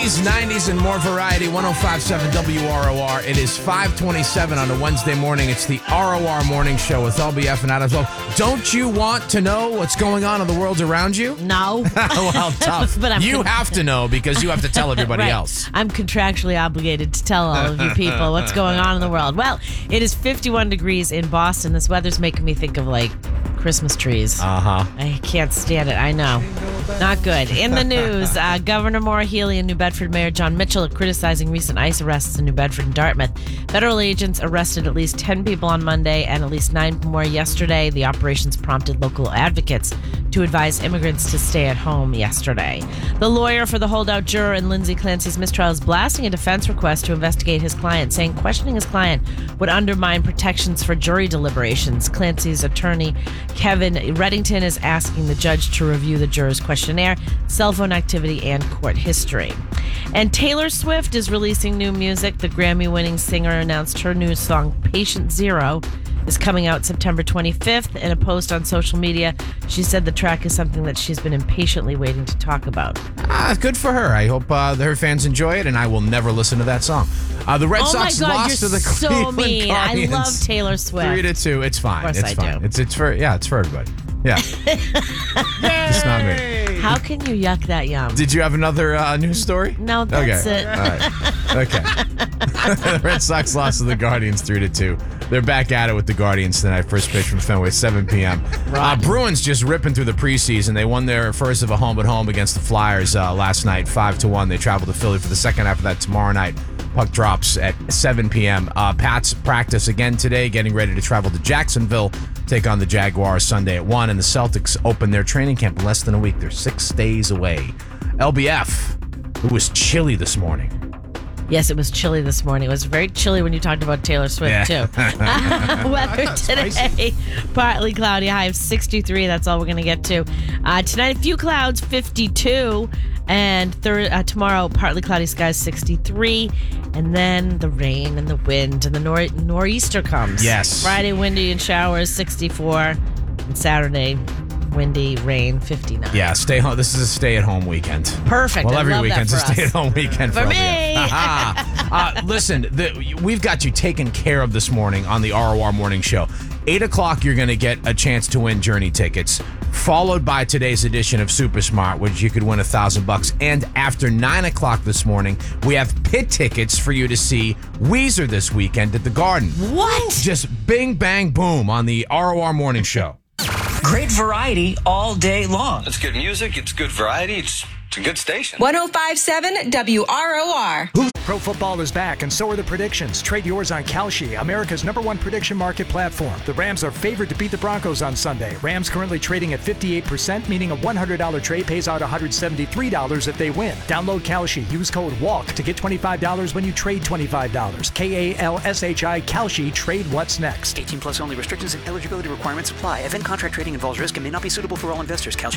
80s, 90s, and more variety. 105.7 WROR. It is 5:27 on a Wednesday morning. It's the ROR Morning Show with LBF and Adam. Don't you want to know what's going on in the world around you? No. Well, tough. But you have to know because you have to tell everybody right. else. I'm contractually obligated to tell all of you people what's going on in the world. Well, it is 51 degrees in Boston. This weather's making me think of like Christmas trees. I can't stand it. I know. Not good. In the news, Governor Maura Healey and New Bedford Mayor John Mitchell are criticizing recent ICE arrests in New Bedford and Dartmouth. Federal agents arrested at least 10 people on Monday and at least 9 more yesterday. The operations prompted local advocates to advise immigrants to stay at home yesterday. The lawyer for the holdout juror in Lindsay Clancy's mistrial is blasting a defense request to investigate his client, saying questioning his client would undermine protections for jury deliberations. Clancy's attorney, Kevin Reddington, is asking the judge to review the juror's questionnaire, cell phone activity, and court history. And Taylor Swift is releasing new music. The Grammy-winning singer announced her new song, Patient Zero, is coming out September 25th. In a post on social media, she said the track is something that she's been impatiently waiting to talk about. Good for her. I hope her fans enjoy it, and I will never listen to that song. The Red Sox lost to the Cleveland mean. Guardians. I love Taylor Swift. 3-2. It's fine. Of course it's I fine. do. It's for everybody. Yeah. It's not me. How can you yuck that yum? Did you have another news story? No, that's okay. it. All right. Okay. The Red Sox lost to the Guardians 3-2. They're back at it with the Guardians tonight. First pitch from Fenway, 7 p.m. Bruins just ripping through the preseason. They won their first of a home at home against the Flyers last night, 5-1. They travel to Philly for the second half of that tomorrow night. Puck drops at 7 p.m. Pats practice again today, getting ready to travel to Jacksonville, take on the Jaguars Sunday at 1. And the Celtics open their training camp in less than a week. They're 6 days away. LBF, it was chilly this morning. Yes, it was chilly this morning. It was very chilly when you talked about Taylor Swift, too. Weather today, partly cloudy, high of 63. That's all we're going to get to. Tonight, a few clouds, 52. And tomorrow, partly cloudy skies, 63. And then the rain and the wind and the nor'easter comes. Yes. Friday, windy and showers, 64. And Saturday, windy, rain, 59. Yeah, stay home. This is a stay-at-home weekend. Perfect. Well, I every love weekend's a that for us. stay-at-home weekend for me. Listen, we've got you taken care of this morning on the ROR Morning Show. 8 o'clock, you're going to get a chance to win Journey tickets, followed by today's edition of Super Smart, which you could win $1,000. And after 9 o'clock this morning, we have pit tickets for you to see Weezer this weekend at the Garden. What? Just bing, bang, boom on the ROR Morning Show. Great variety all day long. It's good music. It's good variety. It's a good station. 105.7 WROR. Pro football is back, and so are the predictions. Trade yours on Kalshi, America's #1 prediction market platform. The Rams are favored to beat the Broncos on Sunday. Rams currently trading at 58%, meaning a $100 trade pays out $173 if they win. Download Kalshi. Use code WALK to get $25 when you trade $25. KALSHI Kalshi. Trade what's next. 18 plus only. Restrictions and eligibility requirements apply. Event contract trading involves risk and may not be suitable for all investors. Kalshi